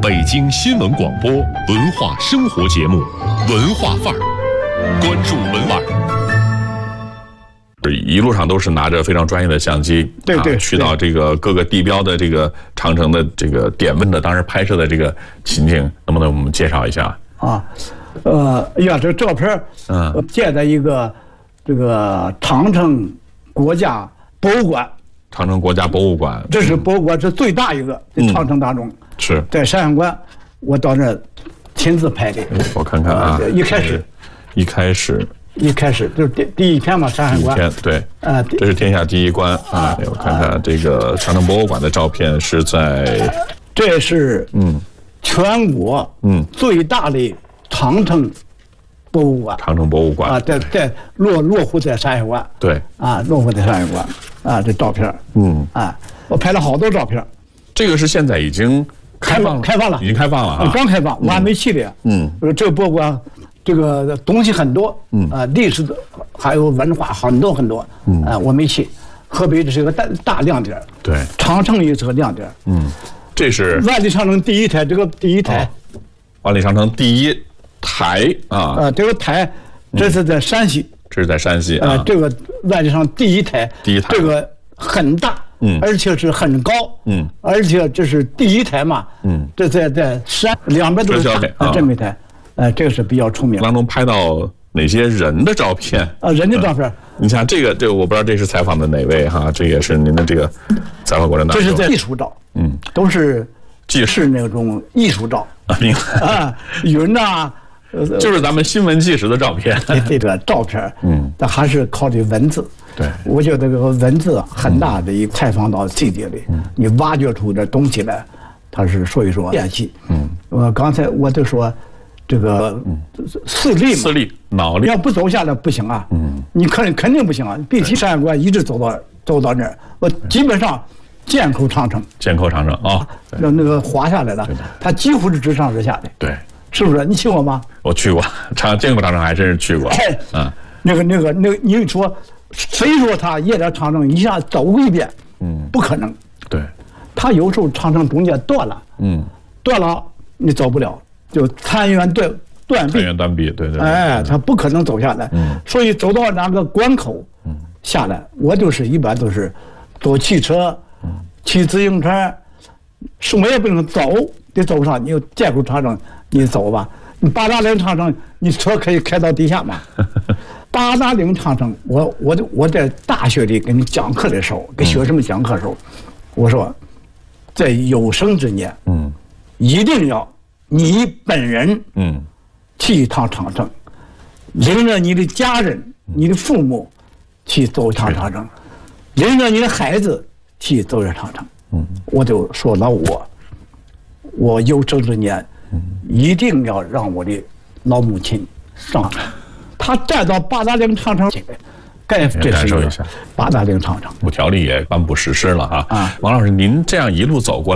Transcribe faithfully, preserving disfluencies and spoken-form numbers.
北京新闻广播文化生活节目《文化范儿》，关注文玩。一路上都是拿着非常专业的相机， 对对， 啊、去到这个各个地标的这个长城的这个点问的，当时拍摄的这个情景，能不能我们介绍一下？ 啊，呃，哎呀，这照片嗯，建在一个这个长城国家博物馆。 长城国家博物馆， 这是博物馆是最大一个，在长城当中。 是在山海关，我到那亲自拍的。 我看看啊， 一开始， 一开始。 一开始就是第第一天嘛，山海关。 第一天对，啊，这是天下第一关啊！我看看这个长城博物馆的照片是在， 这是嗯，全国嗯最大的长城博物馆。 长城博物馆啊， 在在落落户在山海关。 对啊，落户在山海关啊，这照片嗯啊，我拍了好多照片。这个是现在已经开放开放了， 已经开放了啊， 刚开放，我还没去呢。嗯，这个博物馆。这个东西很多，嗯啊，历史的还有文化很多很多，嗯啊，我没去。河北这是个大大亮点， 对， 长城也是个亮点， 嗯，这是万里长城第一台，这个第一台， 哦、万里长城第一台啊， 啊，这个台，这是在山西， 这是在山西啊， 啊这个万里长城第一台， 第一台， 这个很大，嗯，而且是很高，嗯，而且这是第一台嘛，嗯，这在在山两边都是山啊，这么一台。呃，这个是比较出名。 当中拍到哪些人的照片？ 啊，人的照片。 你像这个，这个我不知道这是采访的哪位哈，这也是您的这个采访过程当中。 这是在艺术照，嗯，都是是那种艺术照啊，明白啊，云呐， 就是咱们新闻纪实的照片。 这个照片，嗯，但还是靠这文字。 对， 我觉得这个文字很大的一采访到细节里，你挖掘出点东西来，它是说一说联系。嗯，我刚才我就说。这个视力嘛， 视力、脑力， 要不走下来不行啊。嗯，你肯肯定不行啊！必须山海关一直走到走到那儿，我基本上剑口长城， 剑口长城啊， 那那个滑下来了，它几乎是直上直下的。 对， 是不是？你去过吗？ 我去过，长剑口长城还真是去过。 嗯，那个那个那个，你说谁说他沿着长城一下走过一遍？嗯，不可能。 对， 他有时候长城中间断了，嗯，断了你走不了。就残垣断断壁， 残垣断壁，对对。 哎，他不可能走下来，嗯，所以走到那个关口，嗯，下来，我就是一般都是坐汽车，嗯，骑自行车，什么也不能走，得走上。你有剑口长城，你走吧。你八达岭长城，你车可以开到地下嘛？八达岭长城，我我我在大学里给你讲课的时候，给学生们讲课的时候，我说，在有生之年，嗯，一定要。你本人，嗯，去一趟长城，领着你的家人、你的父母，去走一趟长城，领着你的孩子去走一趟长城。嗯，我就说了我，我有生之年，一定要让我的老母亲上，她站到八达岭长城，该这是一个八达岭长城。 五条例也颁布实施了哈。啊，王老师，您这样一路走过来。